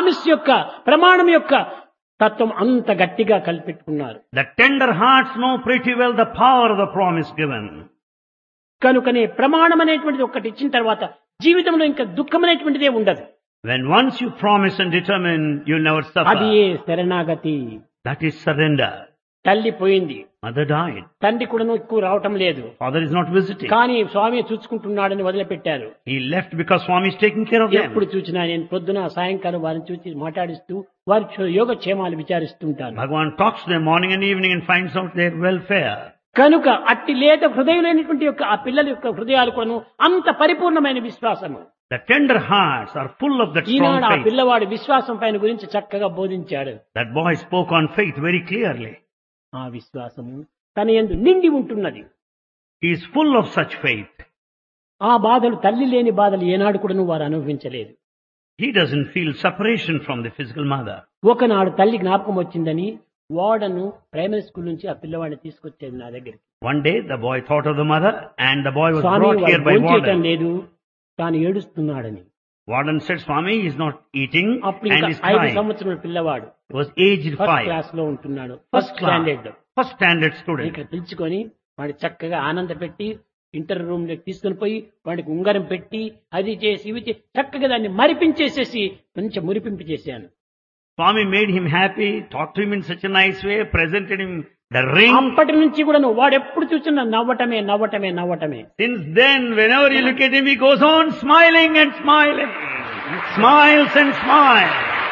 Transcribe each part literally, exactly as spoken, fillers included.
Promise యొక్క ప్రమాణం యొక్క తత్వం అంత గట్టిగా కలిపెట్టుకున్నారు. The tender hearts know pretty well the power of the promise given. కనుకనే ప్రమాణం అనేటువంటిది ఒక్కటి ఇచ్చిన తర్వాత జీవితంలో ఇంకా దుఃఖం అనేటువంటిదే ఉండదు. When once you promise and determine, you'll never అది suffer. ఏ శరణాగతి. That is surrender. తల్లి పోయింది, Mother died. తండ్రి కూడాను ఎక్కువ రావటం లేదు, Father is not visiting. కానీ స్వామి చూసుకుంటున్నాడని వదిలిపెట్టారు. He left because Swami is taking care of them. ఎప్పుడు చూసినా నేను పొద్దున సాయంకాలం వారిని చూసి మాట్లాడిస్తూ వారి యోగక్షేమాలు విచారిస్తుంటాను. Bhagavan talks to them morning and evening and finds out their welfare. కనుక అట్టి లేత హృదయులైనటువంటి యొక్క ఆ పిల్లల యొక్క హృదయాలు కూడాను అంత పరిపూర్ణమైన విశ్వాసము. The tender hearts are full of that strong ఈనాడు ఆ faith. పిల్లవాడి విశ్వాసం పైన గురించి చక్కగా బోధించాడు. That boy spoke on faith very clearly. ఆ విశ్వాసము తన యందు నిండి ఉంటున్నది. He is full of such faith. ఆ బాధలు తల్లి లేని బాధలు ఏనాడు కూడాను వారు అనుభవించలేదు. He doesn't feel separation from the physical mother. ఒకనాడు తల్లి జ్ఞాపకం వచ్చిందని వాడను ప్రైమరీ స్కూల్ నుంచి ఆ పిల్లవాడిని తీసుకొచ్చేది నా దగ్గరికి. One day the boy thought of the mother and the boy was Swamy brought here by వాడు భోంచేయటం warden. లేదు, తాను ఏడుస్తున్నాడని. Warden said, Swami is not eating అప్పుడు and ఇంకా is ఐదు crying. సంవత్సరాల పిల్లవాడు He was aged first five. Class లో ఉంటున్నాడు, First ఫస్ట్ class. స్టాండర్డ్ లో. First standard student. ఇక్కడ పిలుచుకొని వాడి చక్కగా ఆనంద పెట్టి ఇంటర్ రూమ్ లో తీసుకుని పోయి వాడికి ఉంగరం పెట్టి అది చేసి ఇవి చేసి చక్కగా దాన్ని మరిపించేసేసి కొంచెం మురిపింపు చేశాను. Swami made him happy, talked to him in such a nice way, presented him the ring. అప్పటి నుంచి కూడా వాడు ఎప్పుడు చూసినా నవ్వటమే నవ్వటమే నవ్వటమే. Since then, whenever you look at him, he goes on smiling and smiling. Smiles and smiles.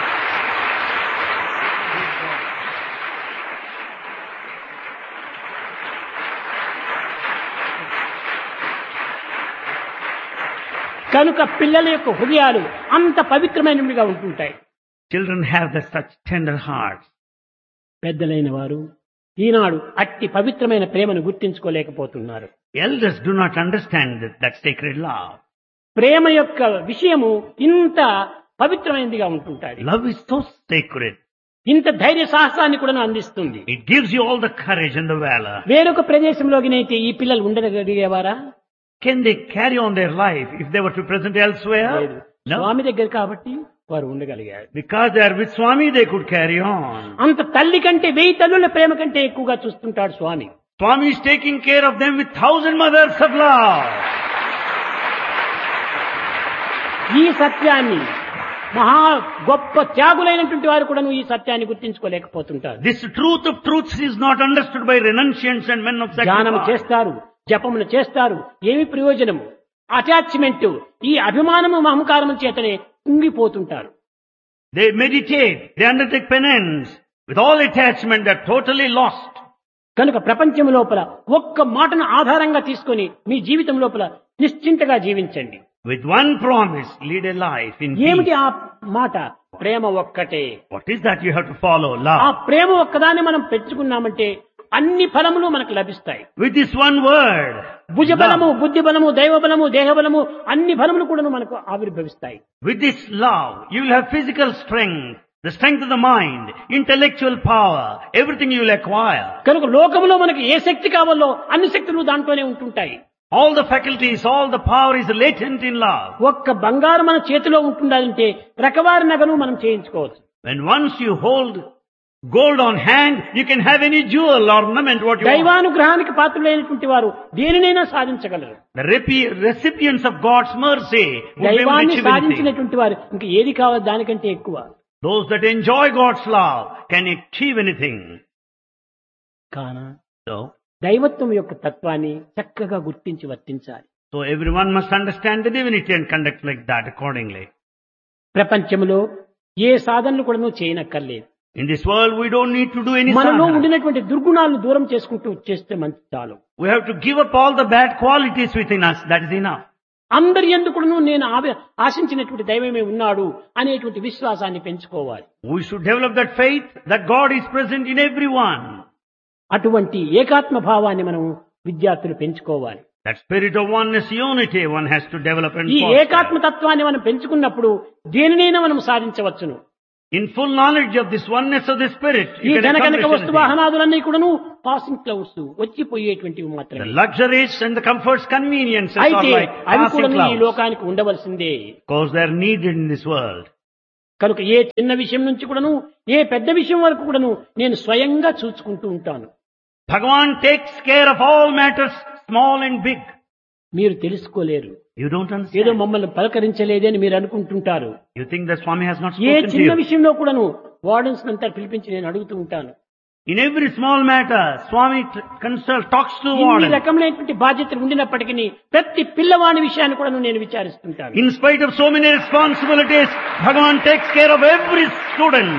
కనుక పిల్లల యొక్క హృదయాలు అంత పవిత్రమైనవిగా ఉంటుంటాయి. Children have the such tender hearts. పెద్దలైన వారు ఈనాడు అట్టి పవిత్రమైన ప్రేమను గుర్తించుకోలేకపోతున్నారు. Elders do not understand that, that sacred love. ప్రేమ యొక్క విషయము ఇంత పవిత్రమైనదిగా ఉంటుంటాయి. Love is so sacred. ఇంత ధైర్య సాహసాన్ని కూడా అందిస్తుంది. It gives you all the courage and the valor. వేరొక ప్రదేశంలోకినైతే ఈ పిల్లలు ఉండగలిగేవారా? Can they carry on their life if they were to present elsewhere? లేదు. No. స్వామి దగ్గర కాబట్టి వారు ఉండగలిగారు. Because they are with Swami, they could carry on. అంత తల్లి కంటే వెయ్యి తల్లుల ప్రేమ కంటే ఎక్కువగా చూస్తుంటాడు స్వామి. Swami is taking care of them with thousand mothers of love. ఈ సత్యాన్ని మహా గొప్ప త్యాగులైనటువంటి వారు కూడా ఈ సత్యాన్ని గుర్తించుకోలేకపోతుంటారు. This truth of truths is not understood by renunciants and men of ధ్యానం sacrifice. చేస్తారు, జపములు చేస్తారు, ఏమి ప్రయోజనము? అటాచ్మెంట్, ఈ అభిమానము మమకారము చేతనే కుంగిపోతుంటారు. They meditate, they undertake penance. With all attachment, they are totally lost. కనుక ప్రపంచం లోపల ఒక్క మాటను ఆధారంగా తీసుకొని మీ జీవితం లోపల నిశ్చింతగా జీవించండి. With one promise, lead a life in ఏమిటి peace. ఆ మాట? ప్రేమ ఒక్కటే. What is that you have to follow? ఆ Love. ప్రేమ ఒక్కదాన్ని మనం పెంచుకున్నామంటే అన్ని ఫలములు మనకు లభిస్తాయి. With this one word, భుజ బలము, love. బుద్ధి బలము, దైవ బలము, దేహ బలము, అన్ని బలములు కూడా మనకు ఆవిర్భవిస్తాయి. With this love, you will have physical strength, the strength of the mind, intellectual power, everything you will acquire. కనుక లోకంలో మనకు ఏ శక్తి కావాలో అన్ని శక్తులు దాంట్లోనే ఉంటుంటాయి. All the faculties, all the power is latent in love. ఒక్క బంగారు మన చేతిలో ఉంటుండాలంటే రకవారి నగను మనం చేయించుకోవచ్చు. When once you hold gold on hand, you can have any jewel ornament what you want. దైవానుగ్రహానికి పాత్రులైనటువంటి వారు దేనినైనా సాధించగలరు. The repi- recipients of God's mercy will be able to దైవాన్ని achieve anything. సాధించినటువంటి వారు ఇంకా ఏది కావాలి దానికంటే ఎక్కువ. Those that enjoy God's love can achieve anything. కాన So, దైవత్వం యొక్క తత్వాన్ని చక్కగా గుర్తించి వర్తించాలి. so everyone must understand the divinity and conduct like that accordingly. ప్రపంచంలో ఏ సాధనలు కూడా చేయనక్కర్లేదు. In this world, we don't need to do any మనలో sadhana. ఉండినటువంటి దుర్గుణాలను దూరం చేసుకుంటూ చేస్తే మంచి చాలు. We have to give up all the bad qualities within us. That is enough. అందరి ఎందుకును నేను ఆవి- ఆశించినటువంటి దైవమే ఉన్నాడు అనేటువంటి విశ్వాసాన్ని పెంచుకోవాలి. We should develop that faith that God is present in everyone. అటువంటి ఏకాత్మ భావాన్ని మనం విద్యార్థులు పెంచుకోవాలి. That spirit of oneness, unity, one has to develop and ఈ foster. ఏకాత్మ తత్వాన్ని మనం పెంచుకున్నప్పుడు దేనినైనా మనం సాధించవచ్చును. In full knowledge of this oneness of the spirit, ఈ you can ధనకనక accomplish వస్తు anything. వాహనాదులన్నీ కూడాను పాసింగ్ క్లౌడ్స్ వచ్చిపోయేటువంటివి The మాత్రమే. luxuries and the comforts, conveniences are అయితే like అవి passing కూడా ఈ clouds. లోకానికి ఉండవలసిందే. Because they are needed in this world. కనుక ఏ చిన్న విషయం నుంచి కూడాను ఏ పెద్ద విషయం వరకు కూడాను నేను స్వయంగా చూసుకుంటూ ఉంటాను. Bhagavan takes care of all matters, small and big. మీరు తెలుసుకోలేరు. You don't ఏదో understand. మమ్మల్ని పలకరించలేదని మీరు అనుకుంటుంటారు. You think that Swami has not A spoken to చిన్న you. విషయంలో కూడాను వార్డెన్స్ అంతా పిలిపించి నేను అడుగుతూ ఉంటాను. In every small matter, Swami t- consult, talks to ఇన్ని warden. రకమైనటువంటి బాధ్యతలు ఉండినప్పటికీ ప్రతి పిల్లవాని విషయాన్ని కూడా నేను విచారిస్తుంటాను. In spite of so many responsibilities, Bhagavan takes care of every student.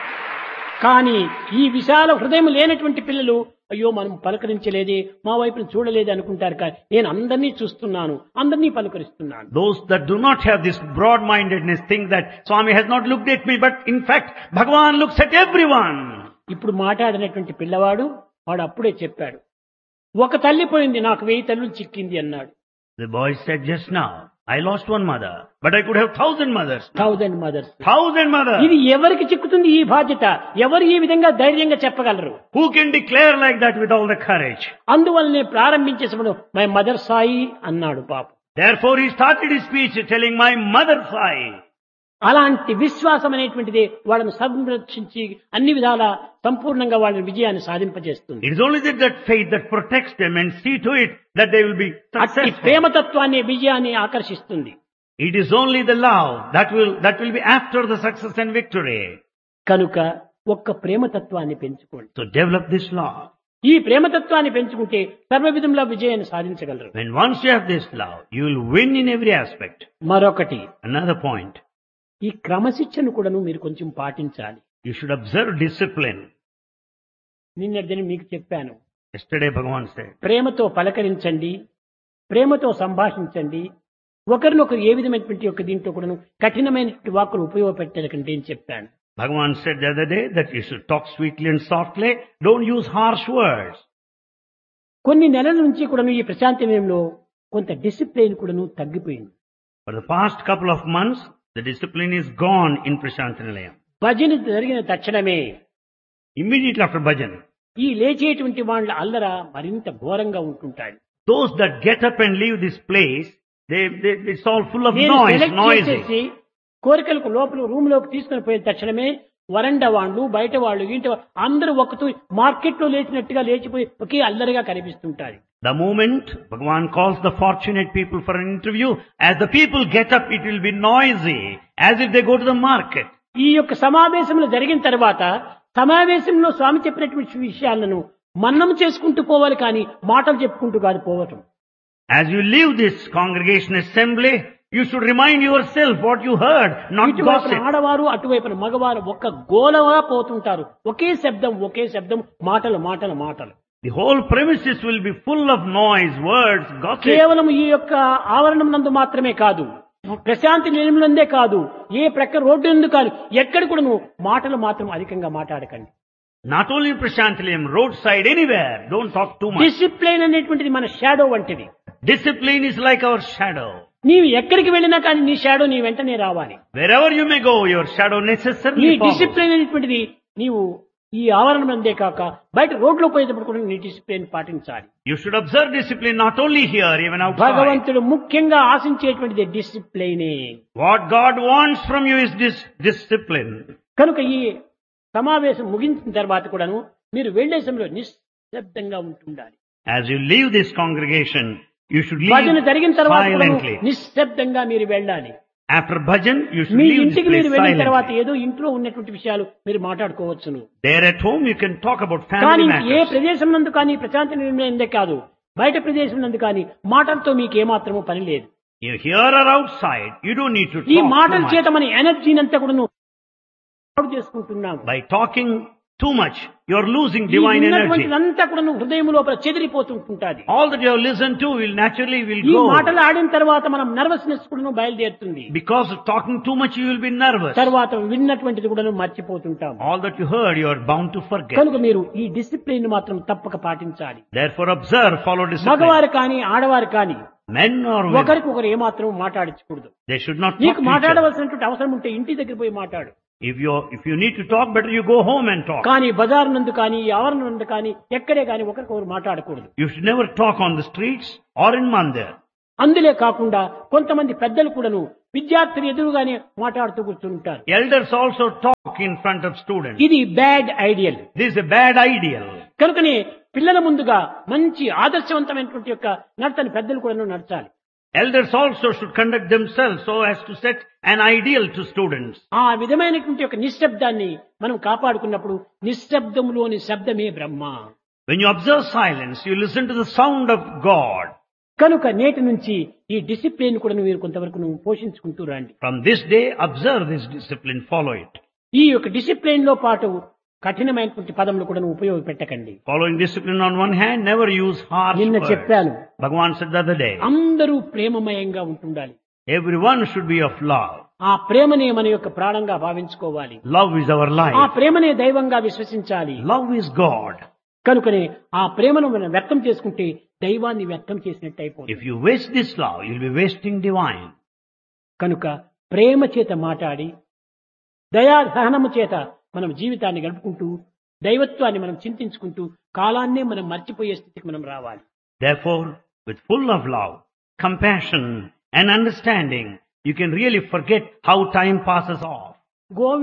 కానీ ఈ విశాల హృదయం లేనటువంటి పిల్లలు అయ్యో మనం పలకరించలేదే, మా వైపును చూడలేదే అనుకుంటారు. కానీ నేను అందరినీ చూస్తున్నాను, అందరినీ పలకరిస్తున్నాను. Those that do not have this broad-mindedness think that Swami has not looked at me, but in fact, Bhagavan looks at everyone. ఇప్పుడు మాట్లాడినటువంటి పిల్లవాడు వాడు అప్పుడే చెప్పాడు, ఒక తల్లి పోయింది నాకు వెయ్యి తల్లులు చిక్కింది అన్నాడు. The boy said just now, I lost one mother, but I could have thousand mothers. Thousand mothers. Thousand mothers. ఇది ఎవరికి చిక్కుతుంది ఈ బాధ్యత? ఎవరు ఈ విధంగా ధైర్యంగా చెప్పగలరు? Who can declare like that with all the courage? అందువల్లనే ప్రారంభించేసప్పుడు మై మదర్ సాయి అన్నాడు పాప. Therefore he started his speech telling my mother Sai. అలాంటి విశ్వాసం అనేటువంటిది వాళ్ళని సంరక్షించి అన్ని విధాల సంపూర్ణంగా వాళ్ళ విజయాన్ని సాధింపజేస్తుంది. It is only that, that faith that protects them and see to it that they will be అట్టి successful. ప్రేమతత్వాన్ని విజయాన్ని ఆకర్షిస్తుంది. It is only the love that will, that will be after the success and victory. కనుక ఒక్క ప్రేమతత్వాన్ని పెంచుకోండి. So develop this love. ఈ ప్రేమతత్వాన్ని పెంచుకుంటే సర్వ విధంలో విజయాన్ని సాధించగలరు. When once you have this love, you will win in every aspect. మరొకటి, Another point, ఈ క్రమశిక్షణ కూడాను మీరు కొంచెం పాటించాలి. you should observe discipline. నిన్నటిదని మీకు చెప్పాను, Yesterday Bhagavan said, ప్రేమతో పలకరించండి, ప్రేమతో సంభాషించండి, ఒకరినొకరు ఏ విధమైనటువంటి యొక్క దీంట్లో కూడాను కఠినమైనటువంటి వాక్కులు ఉపయోగపెట్టకండి అని చెప్పాను. Bhagavan said the other day that you should talk sweetly and softly, don't use harsh words. కొన్ని నెలల నుంచి కూడాను ఈ ప్రశాంతి నిలయంలో కొంత డిసిప్లిన్ కూడాను తగ్గిపోయింది. For the past couple of months, the discipline is gone in Prashant Nilayam. భజన జరిగిన తక్షణమే Immediately after bhajan, ఈ లేచేటువంటి వాళ్ళ అల్లర మరింత ఘోరంగా ఉంటుంటాయి. those that get up and leave this place, they, they it's all full of నేను noise, సెలెక్ట్ noisy. చేసేసి కోరికలకు లోపల రూమ్ లోకి తీసుకుని పోయిన తక్షణమే వరండా వాళ్ళు, బయట వాళ్ళు, ఇంటి వాళ్ళు అందరూ ఒకతూ మార్కెట్ లో లేచినట్టుగా లేచిపోయి ఒకే అల్లరిగా కనిపిస్తుంటారు. The moment Bhagavan calls the fortunate people for an interview, as the people get up, it will be noisy, as if they go to the market. ఈ యొక్క సమావేశంలో జరిగిన తర్వాత సమావేశంలో స్వామి చెప్పినటువంటి విషయాలను మన్నం చేసుకుంటూ పోవాలి, కానీ మాటలు చెప్పుకుంటూ కాదు పోవటం. As you leave this congregation assembly, you should remind yourself what you heard, not ఇటువైపున gossip. ఆడవారు అటువైపున మగవారు ఒక్క గోలగా పోతుంటారు. ఒకే శబ్దం, ఒకే శబ్దం, మాటలు మాటలు మాటలు. The whole premises will be full of noise, words, gossip. కేవలం ఈ యొక్క ఆవరణం నందు మాత్రమే కాదు, ప్రశాంతి నిలయంలోందే కాదు, ఏ ప్రక్క రోడ్డు ఎందు కాదు, ఎక్కడ కూడా నువ్వు మాటలు మాత్రం అధికంగా మాట్లాడకండి. Not only in Prashantilayam, roadside, anywhere. Don't talk too much. Discipline అనేటువంటిది మన షాడో వంటిది. Discipline is like our shadow. నీవు ఎక్కడికి వెళ్ళినా కానీ నీ షాడో నీ వెంటనే రావాలి. Wherever you may go, your shadow నీ necessarily follows. డిసిప్లైన్ అనేటువంటిది నీవు ఈ ఆవరణం అందే కాక బయట రోడ్లో పోయేటప్పుడు కూడా నీ డిసిప్లిన్ పాటించాలి. You should observe discipline not only here, even outside. భగవంతుడు ముఖ్యంగా ఆశించేటువంటిది డిసిప్లైనే. What God wants from you is this discipline. కనుక ఈ సమావేశం ముగించిన తర్వాత కూడాను మీరు వెళ్లే సమయంలో నిశ్శబ్దంగా ఉంటుండాలి. As you leave this congregation, you should భజన leave జరిగిన తర్వాత కూడాను silently. నిశ్శబ్దంగా మీరు వెళ్ళాలి. After bhajan, you should me leave this ఇంటికి place మీరు వెళ్ళిన తర్వాత silently. ఏదో ఇంట్లో ఉన్నటువంటి విషయాలు మీరు మాట్లాడుకోవచ్చును. There at home, you can talk about కానీ family ఏ matters. ప్రదేశం నందు కానీ ప్రశాంతి నిర్ణయందే కాదు, బయట ప్రదేశం నందు కానీ మాటలతో మీకు ఏమాత్రమూ పని లేదు. You here or outside, you don't need to ఈ talk మాటల too చేత much. మన ఎనర్జీని అంతా కూడా చేసుకుంటున్నాము. By talking too much, you are losing ఈ divine energy. విన్నటువంటిదంతా కూడా హృదయం లోపల చెదిరిపోతుంటుంటాది. All that you have listened to will naturally will ఈ go. మాటలు ఆడిన తర్వాత మనం నర్వస్నెస్ కూడా బయలుదేరుతుంది. Because of talking too much, you will be nervous. తర్వాత విన్నటువంటిది కూడా మర్చిపోతుంటాం. All that you heard, you are bound to forget. కనుక మీరు ఈ డిసిప్లిన్ మాత్రం తప్పక పాటించాలి. Therefore, observe, follow discipline. మగవారు కానీ ఆడవారు కానీ Men or women, ఒకరికి ఒకరు ఏమాత్రం మాట్లాడించకూడదు. they should not talk నీకు to each other. మాట్లాడవలసినటువంటి అవసరం ఉంటే ఇంటి దగ్గర పోయి మాట్లాడు. If you if you need to talk, better you go home and talk. కానీ బజార్ నందు కానీ ఆవరణ నందు కానీ ఎక్కడే కానీ ఒకరికొకరు మాట్లాడకూడదు. You should never talk on the streets or in mandir. అందులే కాకుండా కొంతమంది పెద్దలు కూడాను విద్యార్థులు ఎదురుగానే మాట్లాడుతూ కూర్చుంటారు. Elders also talk in front of students. ఇది bad ideal. This is a bad ideal. కనుకనే పిల్లల ముందుగా మంచి ఆదర్శవంతమైనటువంటి యొక్క నడతని పెద్దలు కూడా నడచాలి. Elders also should conduct themselves so as to set an ideal to students. ఆ విధమైనటువంటి యొక్క నిశ్శబ్దాన్ని మనం కాపాడుకున్నప్పుడు నిశ్శబ్దంలోని శబ్దమే బ్రహ్మ. When you observe silence, you listen to the sound of God. కనుక నేటి నుంచి ఈ డిసిప్లిన్ కూడా మీరు కొంతవరకు నువ్వు పోషించుకుంటూ రండి. From this day, observe this discipline, follow it. ఈ యొక్క డిసిప్లిన్ లో పాటు కఠినమైనటువంటి పదములు కూడా నువ్వు ఉపయోగపెట్టకండి. Following discipline on one hand, never use harsh నిన్న words. చెప్పాను, Bhagavan said the other day, అందరూ ప్రేమమయంగా ఉంటుండాలి. everyone should be of love. ఆ ప్రేమనే మన యొక్క ప్రాణంగా భావించుకోవాలి. Love is our ఆ life. ప్రేమనే దైవంగా విశ్వసించాలి. Love is God. కనుకనే ఆ ప్రేమను మనం వ్యక్తం చేసుకుంటే దైవాన్ని వ్యక్తం చేసినట్టు అయిపోతుంది. If you waste this love, you'll be wasting divine. కనుక ప్రేమ చేత మాట్లాడి దయా సహనము చేత మనం జీవితాన్ని గడుపుకుంటూ దైవత్వాన్ని మనం చింతించుకుంటూ కాలాన్నే మనం మర్చిపోయే స్థితికి మనం రావాలి. Therefore, with full of love, compassion and understanding, you can really forget how time passes off. గోవి